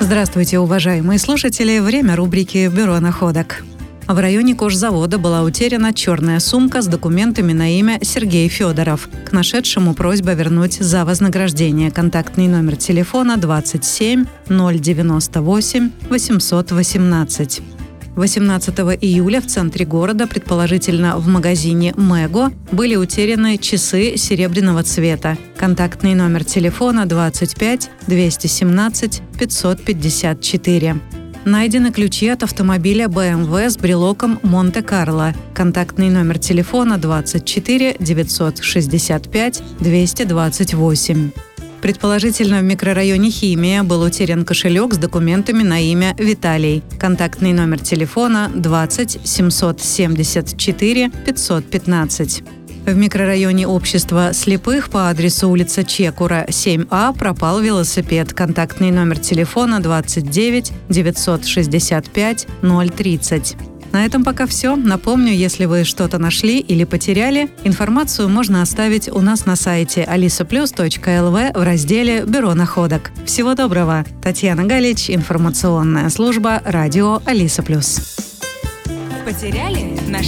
Здравствуйте, уважаемые слушатели! Время рубрики «Бюро находок». В районе кожзавода была утеряна черная сумка с документами на имя Сергей Федоров. К нашедшему просьба вернуть за вознаграждение. Контактный номер телефона 27 098 818. 18 июля в центре города, предположительно в магазине «Мего», были утеряны часы серебряного цвета. Контактный номер телефона 25 217 554. Найдены ключи от автомобиля BMW с брелоком Монте-Карло. Контактный номер телефона 24 965 228. Предположительно, в микрорайоне Химия был утерян кошелек с документами на имя Виталий. Контактный номер телефона 20 774 515. В микрорайоне Общества слепых по адресу улица Чекура, 7А, пропал велосипед. Контактный номер телефона 29 965 030. На этом пока все. Напомню, если вы что-то нашли или потеряли, информацию можно оставить у нас на сайте alisaplus.lv в разделе «Бюро находок». Всего доброго! Татьяна Галич, информационная служба радио Алиса Плюс. Потеряли?